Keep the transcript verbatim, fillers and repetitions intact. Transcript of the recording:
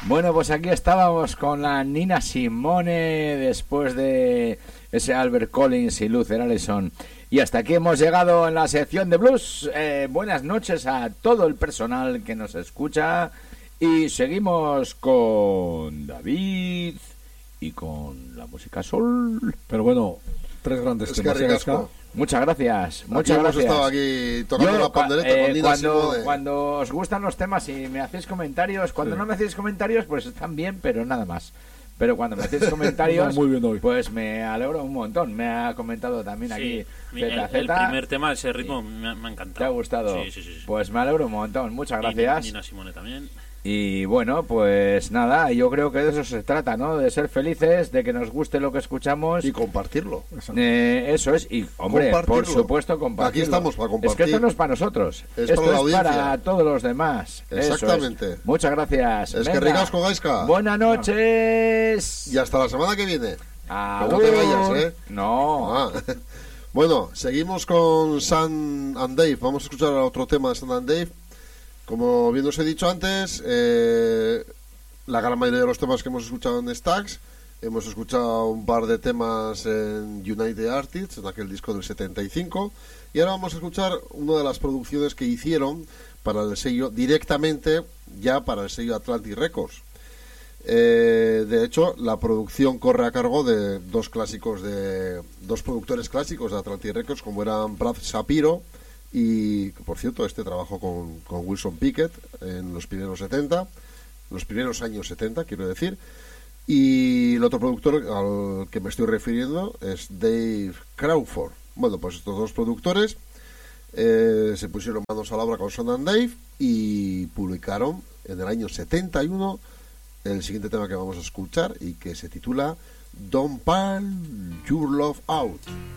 Bueno, pues aquí estábamos con la Nina Simone después de ese Albert Collins y Luther Allison. Y hasta aquí hemos llegado en la sección de blues. Eh, buenas noches a todo el personal que nos escucha. Y seguimos con David y con la música soul. Pero bueno, tres grandes es temas. Que ricasco. Muchas gracias, muchas aquí gracias. Hemos estado aquí tocando Yo, la pandereta eh, con Nina cuando, Simone. cuando os gustan los temas y me hacéis comentarios, cuando Sí. no me hacéis comentarios, pues están bien, pero nada más. Pero cuando me hacéis comentarios, muy bien hoy. pues me alegro un montón. Me ha comentado también aquí Sí, el, Z Z. el primer tema, ese ritmo, me, ha- me ha encantado. ¿Te ha gustado? Sí, sí, sí. sí. Pues me alegro un montón. Muchas Y gracias. Nina Simone también. Y bueno, pues nada, yo creo que de eso se trata, ¿no? De ser felices, de que nos guste lo que escuchamos. Y compartirlo. Eh, eso es, y hombre, Compartirlo. por supuesto compartirlo. Aquí estamos para compartir. Es que esto no es para nosotros, Es esto para la es audiencia. para todos los demás. Eso Exactamente. es. Muchas gracias. Es que Venga. ricasco, Gaisca. Buenas noches. Y hasta la semana que viene. Agur. Que no te vayas, ¿eh? No. Ah. Bueno, seguimos con Sam and Dave. Vamos a escuchar otro tema de Sam and Dave. Como bien os he dicho antes, eh, la gran mayoría de los temas que hemos escuchado en Stax, hemos escuchado un par de temas en United Artists, en aquel disco del setenta y cinco, y ahora vamos a escuchar una de las producciones que hicieron para el sello, directamente ya para el sello Atlantic Records. Eh, de hecho, la producción corre a cargo de dos clásicos de dos productores clásicos de Atlantic Records, como eran Brad Shapiro y, por cierto, este trabajó con, con Wilson Pickett en los primeros setenta, los primeros años setenta, quiero decir. Y el otro productor al que me estoy refiriendo es Dave Crawford. Bueno, pues estos dos productores eh, se pusieron manos a la obra con Sam and Dave y publicaron en el año setenta y uno el siguiente tema que vamos a escuchar y que se titula Don't Burn Your Love Out.